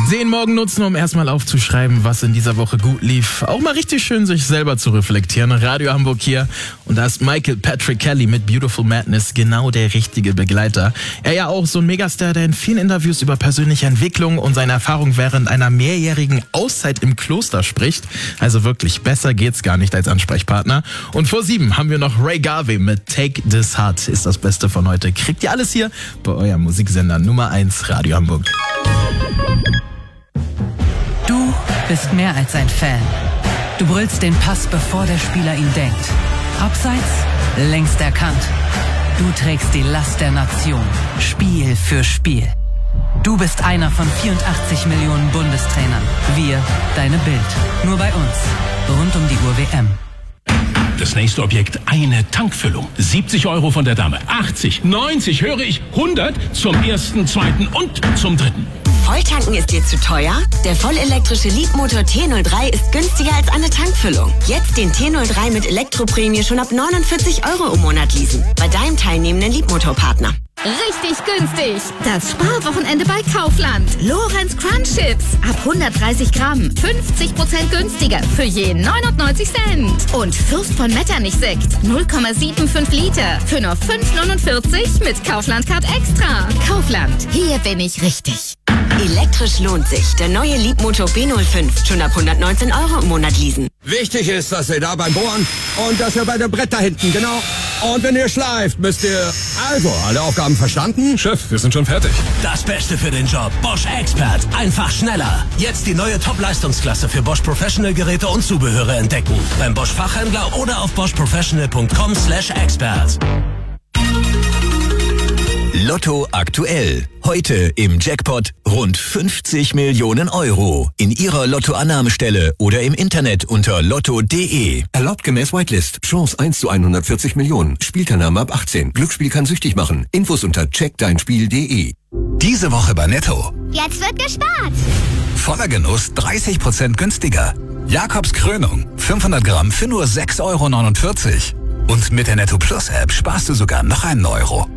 Den Morgen nutzen, um erstmal aufzuschreiben, was in dieser Woche gut lief. Auch mal richtig schön, sich selber zu reflektieren. Radio Hamburg hier. Und da ist Michael Patrick Kelly mit Beautiful Madness genau der richtige Begleiter. Er ja auch so ein Megastar, der in vielen Interviews über persönliche Entwicklung und seine Erfahrung während einer mehrjährigen Auszeit im Kloster spricht. Also wirklich, besser geht's gar nicht als Ansprechpartner. Und vor 7 haben wir noch Ray Garvey mit Take This Heart. Ist das Beste von heute. Kriegt ihr alles hier bei eurem Musiksender Nummer 1 Radio Hamburg. Du bist mehr als ein Fan. Du brüllst den Pass, bevor der Spieler ihn denkt. Abseits, längst erkannt. Du trägst die Last der Nation, Spiel für Spiel. Du bist einer von 84 Millionen Bundestrainern. Wir, deine Bild. Nur bei uns. Rund um die Uhr WM. Das nächste Objekt, eine Tankfüllung. 70 € von der Dame. 80, 90, höre ich, 100 zum ersten, zweiten und zum dritten. Volltanken ist dir zu teuer? Der vollelektrische Leapmotor T03 ist günstiger als eine Tankfüllung. Jetzt den T03 mit Elektroprämie schon ab 49 € im Monat leasen. Bei deinem teilnehmenden Leapmotor-Partner. Richtig günstig. Das Sparwochenende bei Kaufland. Lorenz Crunch Chips. Ab 130 Gramm. 50% günstiger. Für je 99 Cent. Und Fürst von Metternich Sekt. 0,75 Liter. Für nur 5,49 mit Kaufland Card Extra. Kaufland. Hier bin ich richtig. Elektrisch lohnt sich. Der neue Leapmotor B05. Schon ab 119 € im Monat leasen. Wichtig ist, dass ihr da beim Bohren und dass ihr bei dem Brett da hinten, genau. Und wenn ihr schleift, müsst ihr... Also, alle Aufgaben verstanden? Chef, wir sind schon fertig. Das Beste für den Job. Bosch Expert. Einfach schneller. Jetzt die neue Top-Leistungsklasse für Bosch Professional Geräte und Zubehöre entdecken. Beim Bosch Fachhändler oder auf boschprofessional.com/expert. Lotto aktuell. Heute im Jackpot rund 50 Millionen € in Ihrer Lottoannahmestelle oder im Internet unter lotto.de. Erlaubt gemäß Whitelist. Chance 1 zu 140 Millionen. Spielteilnahme ab 18. Glücksspiel kann süchtig machen. Infos unter checkdeinspiel.de. Diese Woche bei Netto. Jetzt wird gespart. Voller Genuss 30% günstiger. Jakobs Krönung 500 Gramm für nur 6,49 €. Und mit der Netto Plus App sparst du sogar noch €1.